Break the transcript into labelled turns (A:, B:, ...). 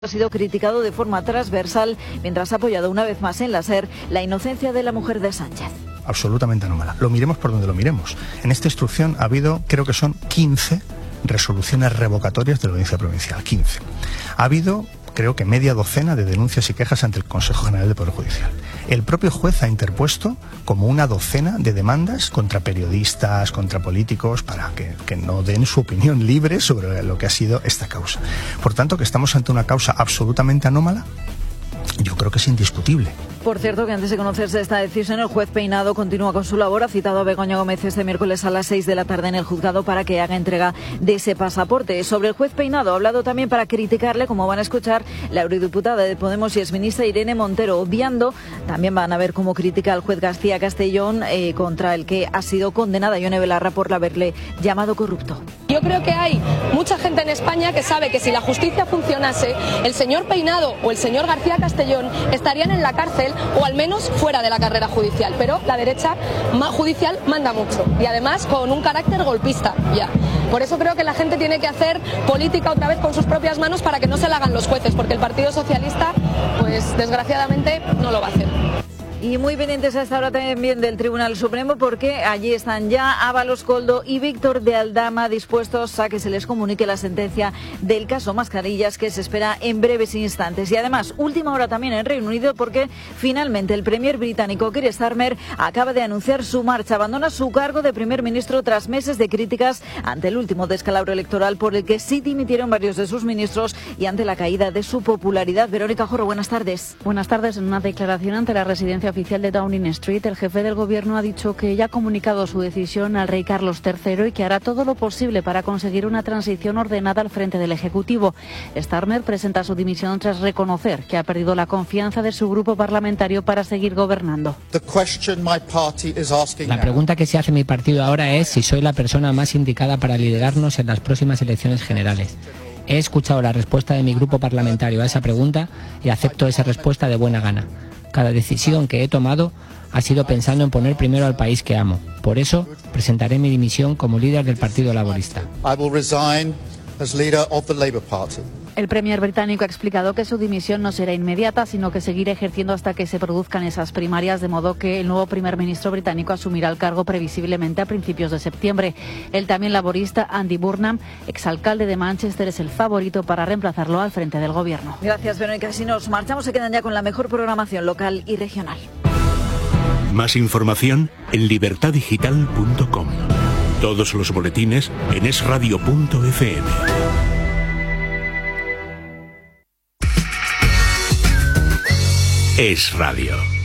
A: Ha sido criticado de forma transversal mientras ha apoyado una vez más en la SER la inocencia de la mujer de Sánchez.
B: Absolutamente anómala. Lo miremos por donde lo miremos. En esta instrucción ha habido, creo que son 15 resoluciones revocatorias de la Audiencia Provincial. 15. Ha habido, creo que media docena de denuncias y quejas ante el Consejo General del Poder Judicial. El propio juez ha interpuesto como una docena de demandas contra periodistas, contra políticos, para que no den su opinión libre sobre lo que ha sido esta causa. Por tanto, que estamos ante una causa absolutamente anómala, yo creo que es indiscutible.
A: Por cierto, que antes de conocerse esta decisión, el juez Peinado continúa con su labor. Ha citado a Begoña Gómez este miércoles a las 6 de la tarde en el juzgado para que haga entrega de ese pasaporte. Sobre el juez Peinado ha hablado también para criticarle, como van a escuchar, la eurodiputada de Podemos y exministra Irene Montero. Obviando, también van a ver cómo critica al juez García Castellón, contra el que ha sido condenada Ione Belarra por haberle llamado corrupto.
C: Yo creo que hay mucha gente en España que sabe que si la justicia funcionase, el señor Peinado o el señor García Castellón estarían en la cárcel o al menos fuera de la carrera judicial, pero la derecha judicial manda mucho y además con un carácter golpista ya. Por eso creo que la gente tiene que hacer política otra vez con sus propias manos para que no se la hagan los jueces, porque el Partido Socialista, pues desgraciadamente, no lo va a hacer.
A: Y muy pendientes a esta hora también del Tribunal Supremo, porque allí están ya Ábalos Coldo y Víctor de Aldama dispuestos a que se les comunique la sentencia del caso Mascarillas, que se espera en breves instantes. Y además, última hora también en Reino Unido, porque finalmente el premier británico Keir Starmer acaba de anunciar su marcha. Abandona su cargo de primer ministro tras meses de críticas ante el último descalabro electoral por el que sí dimitieron varios de sus ministros y ante la caída de su popularidad. Verónica Jorro, buenas tardes.
D: Buenas tardes. En una declaración ante la residencia oficial de Downing Street, el jefe del gobierno ha dicho que ya ha comunicado su decisión al rey Carlos III y que hará todo lo posible para conseguir una transición ordenada al frente del Ejecutivo. Starmer presenta su dimisión tras reconocer que ha perdido la confianza de su grupo parlamentario para seguir gobernando.
E: La pregunta que se hace mi partido ahora es si soy la persona más indicada para liderarnos en las próximas elecciones generales. He escuchado la respuesta de mi grupo parlamentario a esa pregunta y acepto esa respuesta de buena gana. Cada decisión que he tomado ha sido pensando en poner primero al país que amo. Por eso, presentaré mi dimisión como líder del Partido Laborista.
D: El premier británico ha explicado que su dimisión no será inmediata, sino que seguirá ejerciendo hasta que se produzcan esas primarias, de modo que el nuevo primer ministro británico asumirá el cargo previsiblemente a principios de septiembre. El también laborista Andy Burnham, exalcalde de Manchester, es el favorito para reemplazarlo al frente del gobierno.
A: Gracias, Verónica. Si nos marchamos, se quedan ya con la mejor programación local y regional.
F: Más información en libertadigital.com. Todos los boletines en esradio.fm. Es Radio.